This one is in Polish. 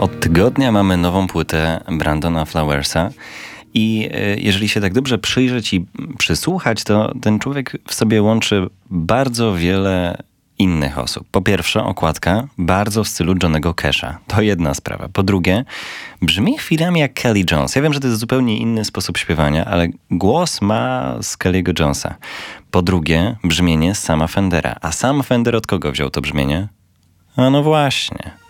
Od tygodnia mamy nową płytę Brandona Flowersa i jeżeli się tak dobrze przyjrzeć i przysłuchać, to ten człowiek w sobie łączy bardzo wiele innych osób. Po pierwsze, okładka bardzo w stylu Johnnego Casha. To jedna sprawa. Po drugie, brzmi chwilami jak Kelly Jones. Ja wiem, że to jest zupełnie inny sposób śpiewania, ale głos ma z Kelly'ego Jonesa. Po drugie, brzmienie z Sama Fendera. A Sam Fender od kogo wziął to brzmienie? A no właśnie,